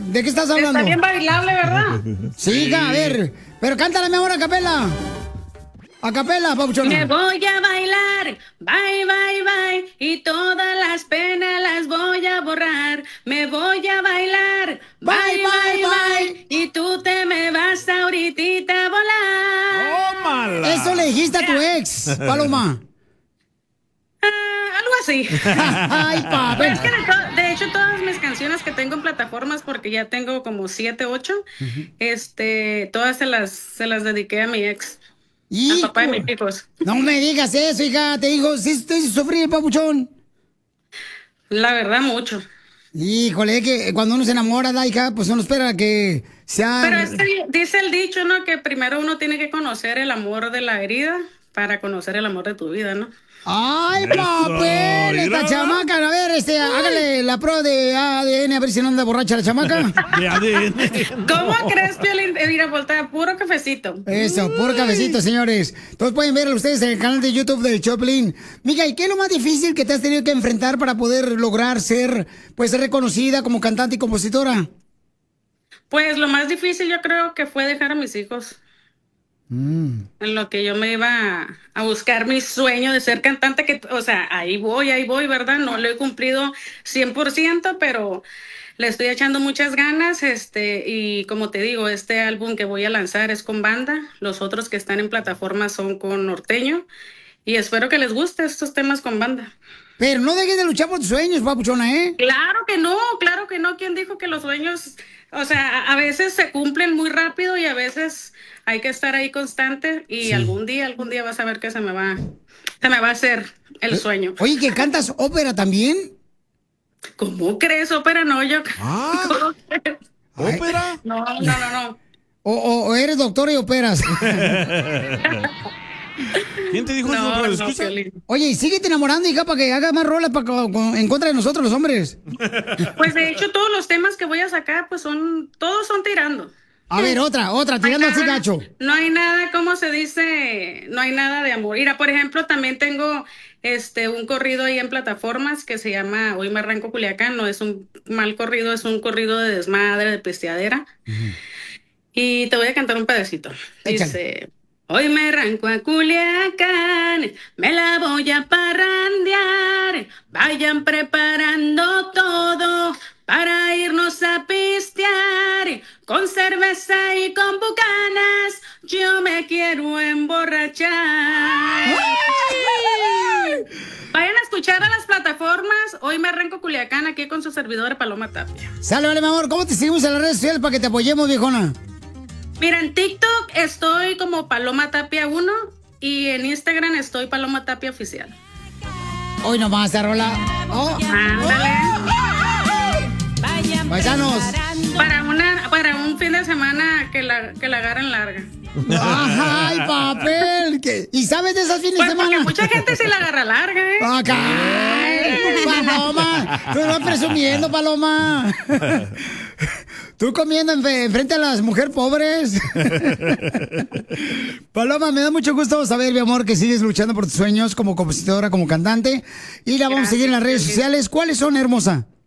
¿De qué estás hablando? Está bien bailable, ¿verdad? Sí, hija, a ver. Pero cántala, mi amor, a capela. A capela, papuchona. Me voy a bailar, bye, bye, bye, y todas las penas las voy a borrar. Me voy a bailar, bye, bye, bye, y tú te me vas ahorita a volar. ¡Tómala! Eso le dijiste a tu ex, Paloma. Algo así. Ay, papi. Pero es que de hecho todas mis canciones que tengo en plataformas, porque ya tengo como 7, 8, todas se las dediqué a mi ex. Al papá de mis hijos. No me digas eso, hija. Te digo, sí, te hizo sufrir, papuchón. La verdad, mucho. Híjole, es que cuando uno se enamora, la hija, pues uno espera que sea... Pero dice el dicho, ¿no? Que primero uno tiene que conocer el amor de la herida para conocer el amor de tu vida, ¿no? ¡Ay, papel! Esta chamaca, a ver, hágale la prueba de ADN, a ver si no anda borracha la chamaca. De ADN. ¿Cómo crees, Piolín? Mira, voltea, puro cafecito. Eso, puro cafecito, señores. Entonces pueden verlo ustedes en el canal de YouTube del Choplin. Mija, ¿y qué es lo más difícil que te has tenido que enfrentar para poder lograr ser, pues, reconocida como cantante y compositora? Pues lo más difícil yo creo que fue dejar a mis hijos. En lo que yo me iba a buscar mi sueño de ser cantante, que, o sea, ahí voy, ¿verdad? No lo he cumplido 100%, pero le estoy echando muchas ganas, y como te digo, este álbum que voy a lanzar es con banda, los otros que están en plataforma son con norteño, y espero que les guste estos temas con banda. Pero no dejes de luchar por tus sueños, papuchona, ¿eh? Claro que no. ¿Quién dijo que los sueños, o sea, a veces se cumplen muy rápido y a veces hay que estar ahí constante y sí. algún día vas a ver que se me va a hacer el sueño. Oye, ¿que cantas ópera también? ¿Cómo crees ópera? No, yo... ¿Cómo crees? ¿Ópera? No. ¿O eres doctor y operas? ¿Quién te dijo eso? Oye, y síguete enamorando, hija, para que haga más rolas en contra de nosotros, los hombres. Pues de hecho, todos los temas que voy a sacar, pues todos son tirando. A ver, otra, tirando así gacho. No hay nada, ¿cómo se dice? No hay nada de amor. Mira, por ejemplo, también tengo un corrido ahí en plataformas que se llama Hoy me arranco Culiacán. No es un mal corrido, es un corrido de desmadre, de pisteadera. Y te voy a cantar un pedacito. Dice... Hoy me arranco a Culiacán, me la voy a parrandear, vayan preparando todo para irnos a pistear, con cerveza y con bucanas, yo me quiero emborrachar. Vayan a escuchar a las plataformas, Hoy me arranco Culiacán, aquí con su servidor Paloma Tapia. Sale, vale, mi amor, ¿cómo te seguimos en las redes sociales para que te apoyemos, viejona? Mira, en TikTok estoy como Paloma Tapia 1 y en Instagram estoy Paloma Tapia Oficial. Hoy nomás, Rola. Ándale. Paisanos. Para un fin de semana que la agarren larga. ¡Ay, papel! ¿Y sabes de esos fines de semana? Porque mucha gente se la agarra larga, ¿eh? ¡Acá! ¡Paloma! Tú vas presumiendo, Paloma. Tú comiendo enfrente a las mujeres pobres. Paloma, me da mucho gusto saber, mi amor, que sigues luchando por tus sueños como compositora, como cantante. Y la vamos a seguir en las redes sociales. ¿Cuáles son, hermosa?